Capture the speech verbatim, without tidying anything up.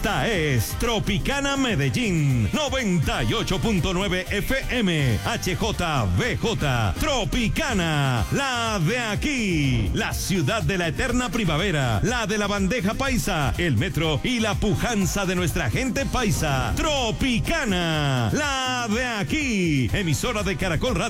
Esta es Tropicana Medellín, noventa y ocho punto nueve F M, H J B J, Tropicana, la de aquí, la ciudad de la eterna primavera, la de la bandeja paisa, el metro y la pujanza de nuestra gente paisa. Tropicana, la de aquí, emisora de Caracol Radio.